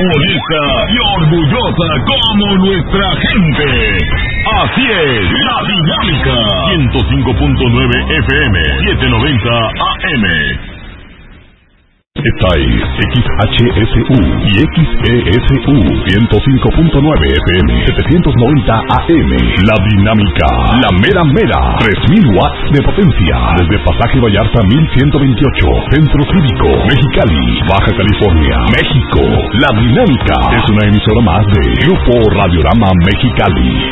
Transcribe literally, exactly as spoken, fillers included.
bonita y orgullosa como nuestra gente. Así es, La Dinámica. ciento cinco punto nueve F M, setecientos noventa A M. Esta es X H S U y X E S U ciento cinco punto nueve F M, setecientos noventa A M. La Dinámica, la mera mera, tres mil watts de potencia. Desde Pasaje Vallarta mil ciento veintiocho, Centro Cívico, Mexicali, Baja California, México. La Dinámica es una emisora más de Grupo Radiorama Mexicali.